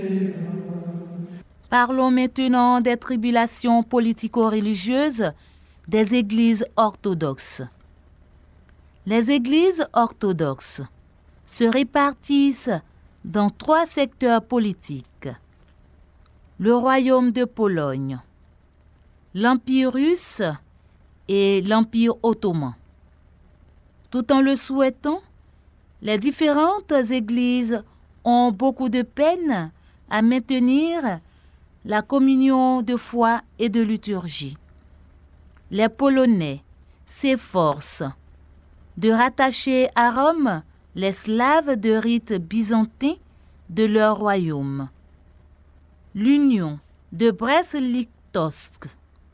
Parlons maintenant des tribulations politico-religieuses des églises orthodoxes. Les églises orthodoxes se répartissent dans 3 secteurs politiques. Le royaume de Pologne, l'Empire russe et l'Empire ottoman. Tout en le souhaitant, les différentes églises ont beaucoup de peine à maintenir la communion de foi et de liturgie. Les Polonais s'efforcent de rattacher à Rome les Slaves de rite byzantin de leur royaume. L'union de Brest-Litovsk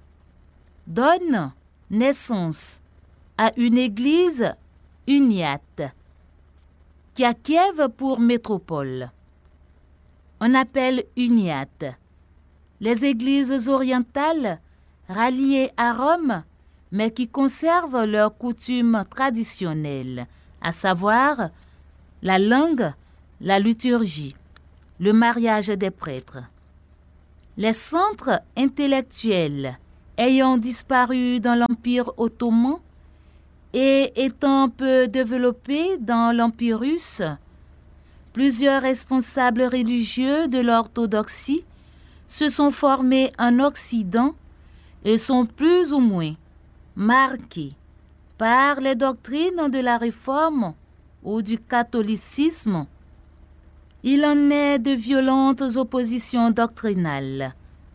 donne naissance à une église uniate qui a Kiev pour métropole. On appelle uniate les églises orientales ralliées à Rome, mais qui conservent leurs coutumes traditionnelles, à savoir la langue, la liturgie, le mariage des prêtres. Les centres intellectuels ayant disparu dans l'Empire ottoman et étant peu développés dans l'Empire russe, plusieurs responsables religieux de l'orthodoxie se sont formés en Occident et sont plus ou moins marqués par les doctrines de la Réforme ou du catholicisme. Il en est de violentes oppositions doctrinales.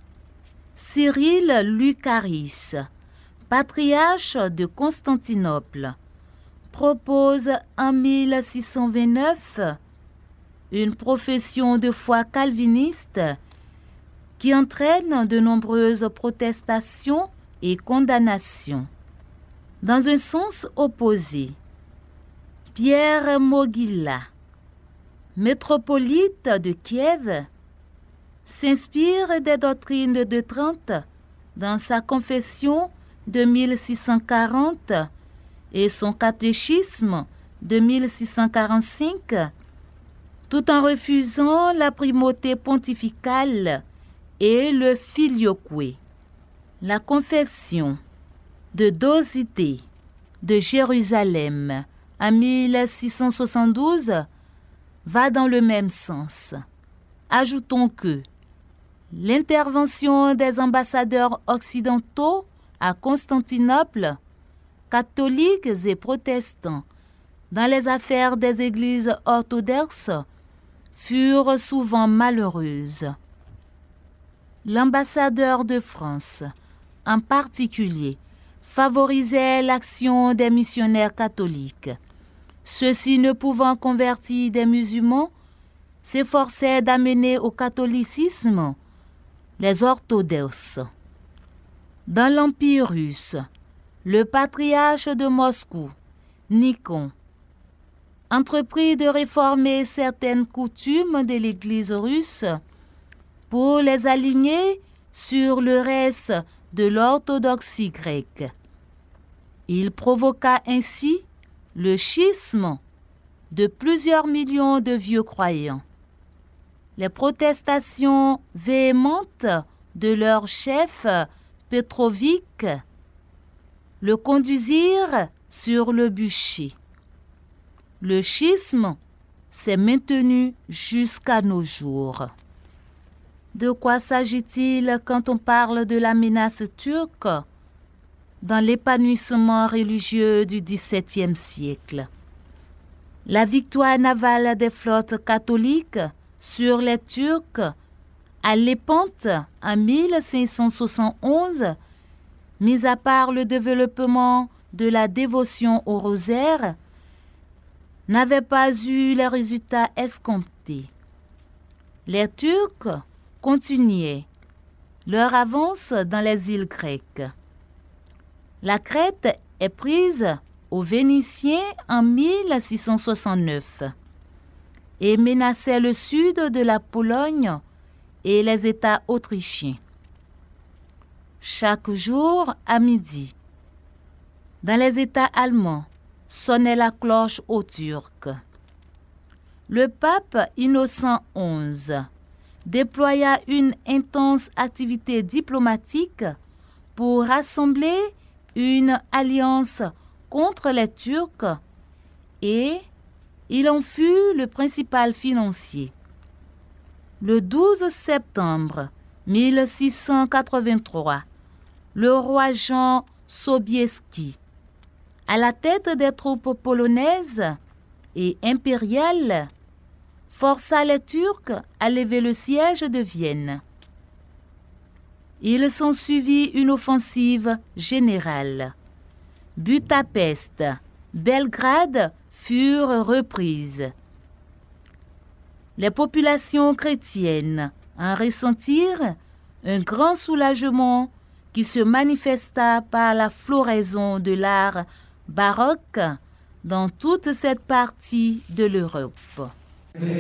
Cyril Lucaris, patriarche de Constantinople, propose en 1629 une profession de foi calviniste qui entraîne de nombreuses protestations et condamnations. Dans un sens opposé, Pierre Mogila, métropolite de Kiev, s'inspire des doctrines de Trente dans sa confession de 1640 et son catéchisme de 1645, tout en refusant la primauté pontificale et le filioque. La confession de Dosithée de Jérusalem en 1672 va dans le même sens. Ajoutons que l'intervention des ambassadeurs occidentaux à Constantinople, catholiques et protestants, dans les affaires des églises orthodoxes furent souvent malheureuses. L'ambassadeur de France, en particulier, favorisait l'action des missionnaires catholiques. Ceux-ci, ne pouvant convertir des musulmans, s'efforçaient d'amener au catholicisme les orthodoxes. Dans l'Empire russe, le patriarche de Moscou, Nikon, entreprit de réformer certaines coutumes de l'Église russe pour les aligner sur le reste de l'orthodoxie grecque. Il provoqua ainsi le schisme de plusieurs millions de vieux croyants. Les protestations véhémentes de leur chef Petrovic le conduisirent sur le bûcher. Le schisme s'est maintenu jusqu'à nos jours. De quoi s'agit-il quand on parle de la menace turque dans l'épanouissement religieux du XVIIe siècle? La victoire navale des flottes catholiques sur les Turcs à Lépante en 1571, mis à part le développement de la dévotion au rosaire, n'avait pas eu les résultats escomptés. Les Turcs continuaient leur avance dans les îles grecques. La Crète est prise aux Vénitiens en 1669 et menaçait le sud de la Pologne et les États autrichiens. Chaque jour à midi, dans les États allemands, sonnait la cloche aux Turcs. Le pape Innocent XI déploya une intense activité diplomatique pour rassembler une alliance contre les Turcs et il en fut le principal financier. Le 12 septembre 1683, le roi Jean Sobieski, à la tête des troupes polonaises et impériales, força les Turcs à lever le siège de Vienne. Il s'ensuivit une offensive générale. Budapest, Belgrade furent reprises. Les populations chrétiennes en ressentirent un grand soulagement qui se manifesta par la floraison de l'art baroque dans toute cette partie de l'Europe.